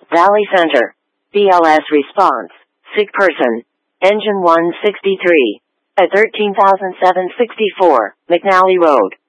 Valley Center. BLS response. Sick person. Engine 163. At 13,764, McNally Road.